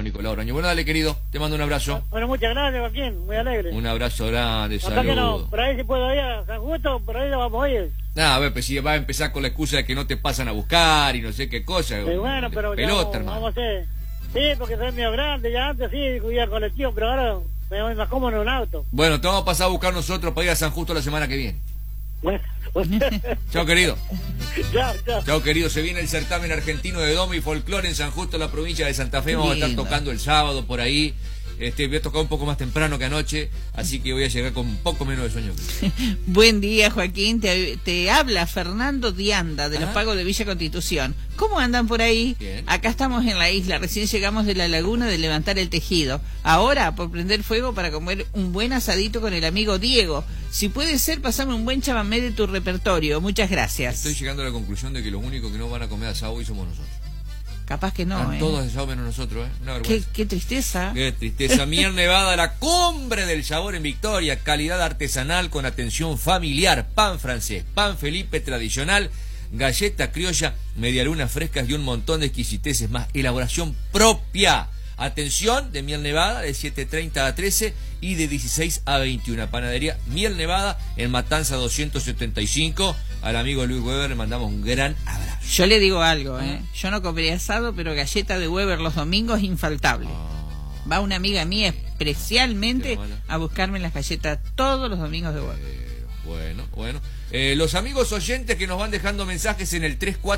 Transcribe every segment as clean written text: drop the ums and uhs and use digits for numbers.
Nicolás Oroño. Bueno, dale, querido, te mando un abrazo. Bueno, muchas gracias, Joaquín, muy alegre. Un abrazo grande, Acá que no, saludos. por ahí si puedo ir a San Justo, por ahí lo vamos a ir. Nada, a ver, pues si va a empezar con la excusa de que no te pasan a buscar y no sé qué cosa. Bueno, pero pelota, ya hermano. vamos a hacer. Sí, porque soy medio grande, ya antes sí, iba al colectivo, pero ahora me voy más cómodo en un auto. Bueno, te vamos a pasar a buscar nosotros para ir a San Justo la semana que viene. Bueno, Chao, querido. chao, chao. Chao, querido. Se viene el certamen argentino de Domo y Folclore en San Justo, la provincia de Santa Fe. Vamos a estar tocando el sábado por ahí. Voy a tocar un poco más temprano que anoche, así que voy a llegar con un poco menos de sueño. Buen día, Joaquín. Te habla Fernando Dianda de Los Pagos de Villa Constitución. ¿Cómo andan por ahí? Bien. Acá estamos en la isla. Recién llegamos de la laguna de levantar el tejido. Ahora, por prender fuego para comer un buen asadito con el amigo Diego. Si puede ser, pasame un buen chamamé de tu repertorio. Muchas gracias. Estoy llegando a la conclusión de que los únicos que no van a comer asado hoy somos nosotros. Capaz que no, Están todos asados menos nosotros, Una vergüenza. Qué tristeza. Qué tristeza. Miel Nevada, la cumbre del sabor en Victoria. Calidad artesanal con atención familiar. Pan francés, pan Felipe tradicional, galleta criolla, medialunas frescas y un montón de exquisiteces más. Elaboración propia. Atención, de Miel Nevada, de 7:30 a 13 y de 16 a 21. Panadería Miel Nevada en Matanza 275. Al amigo Luis Weber le mandamos un gran abrazo. Yo le digo algo, Yo no comeré asado, pero galleta de Weber los domingos infaltable. Va una amiga mía especialmente a buscarme las galletas todos los domingos de Weber. Bueno. Los amigos oyentes que nos van dejando mensajes en el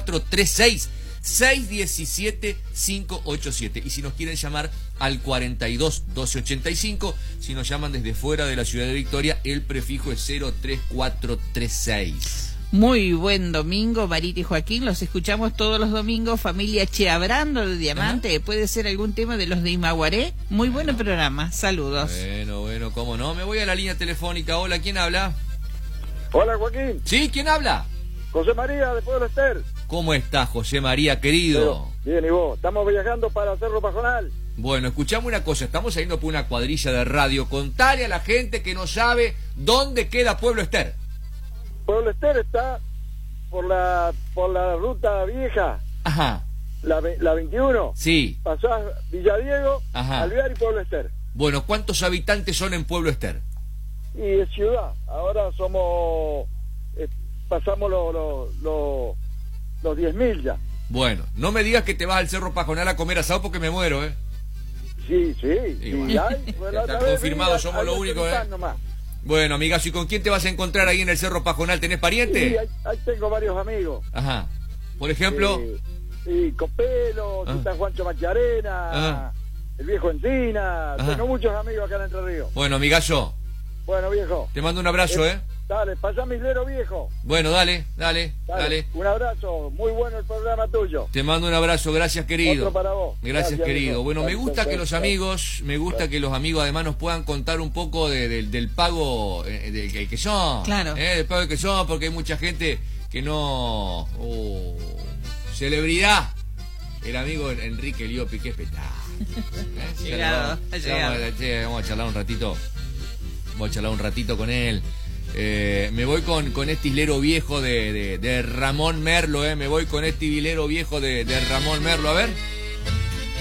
3436-617-587. Y si nos quieren llamar al 42-1285, si nos llaman desde fuera de la ciudad de Victoria, el prefijo es 03436. Muy buen domingo, Marita y Joaquín. Los escuchamos todos los domingos. Familia Cheabrando de Diamante. ¿Puede ser algún tema de los de Imaguaré? Muy buen programa. Saludos. Bueno, cómo no. Me voy a la línea telefónica. Hola, ¿quién habla? Hola, Joaquín. ¿Sí? ¿Quién habla? José María, de Pueblo Ester. ¿Cómo estás, José María, querido? Bien, ¿y vos? Estamos viajando para Cerro Pajonal. Bueno, escuchame una cosa. Estamos saliendo por una cuadrilla de radio. Contale a la gente que no sabe dónde queda Pueblo Ester. Pueblo Ester está por la ruta vieja. Ajá. La 21. Sí. Pasás Villadiego, Ajá. Alvear y Pueblo Ester. Bueno, ¿cuántos habitantes son en Pueblo Ester? Y es ciudad. Ahora somos... pasamos los 10.000 ya. Bueno, no me digas que te vas al Cerro Pajonal a comer asado porque me muero, Sí. Bueno. Ya Está confirmado, somos los únicos, Bueno, amigazo, ¿y con quién te vas a encontrar ahí en el Cerro Pajonal? ¿Tenés pariente? Sí, ahí tengo varios amigos. Ajá. Por ejemplo... Sí, Copelo, está Juancho Macharena, el viejo Encina. Tengo muchos amigos acá en Entre Ríos. Bueno, amigazo. Bueno, viejo. Te mando un abrazo, Dale, pasá mislero, viejo. Bueno, dale. Un abrazo, muy bueno el programa tuyo. Te mando un abrazo, gracias, querido. Otro para vos. Gracias, querido. Viejo. Bueno, me gusta que los amigos además nos puedan contar un poco del pago del que son. Claro. Del pago que son, porque hay mucha gente que no... celebridad. El amigo Enrique Liopi, qué espectáculo. Vamos a charlar un ratito. Vamos a charlar un ratito con él. Me voy con este hilero viejo de Ramón Merlo, me voy con este hilero viejo de Ramón Merlo, a ver.